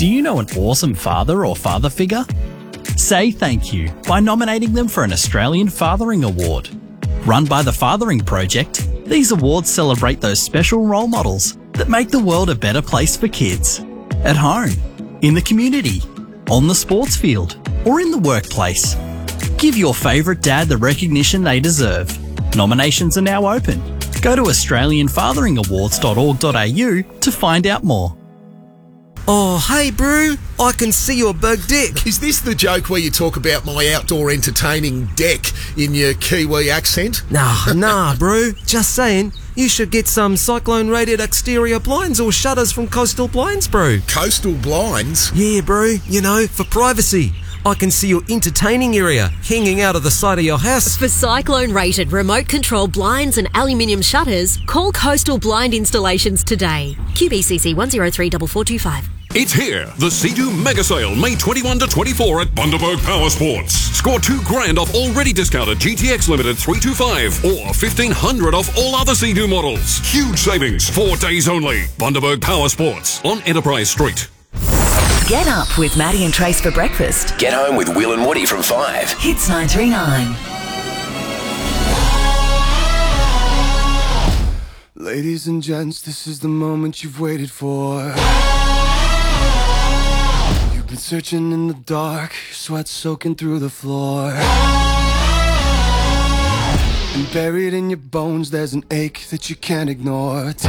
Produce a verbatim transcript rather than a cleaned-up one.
Do you know an awesome father or father figure? Say thank you by nominating them for an Australian Fathering Award. Run by the Fathering Project, these awards celebrate those special role models that make the world a better place for kids. At home, in the community, on the sports field, or in the workplace. Give your favourite dad the recognition they deserve. Nominations are now open. Go to australian fathering awards dot org dot a u to find out more. Oh, hey, Brew. I can see your big dick. Is this the joke where you talk about my outdoor entertaining deck in your Kiwi accent? Nah, nah, Brew. Just saying, you should get some cyclone-rated exterior blinds or shutters from Coastal Blinds, Brew. Coastal Blinds? Yeah, Brew. You know, for privacy. I can see your entertaining area hanging out of the side of your house. For cyclone-rated remote-control blinds and aluminium shutters, call Coastal Blind Installations today. Q B C C one zero three four four two five. It's here, the Sea-Doo Mega Sale, May twenty-first to twenty-fourth at Bundaberg Power Sports. Score two grand off already discounted G T X Limited three twenty-five or fifteen hundred off all other Sea-Doo models. Huge savings, four days only. Bundaberg Power Sports on Enterprise Street. Get up with Maddie and Trace for breakfast. Get home with Will and Woody from five. Hits nine three nine. Ladies and gents, this is the moment you've waited for. You've been searching in the dark, your sweat soaking through the floor. And buried in your bones, there's an ache that you can't ignore.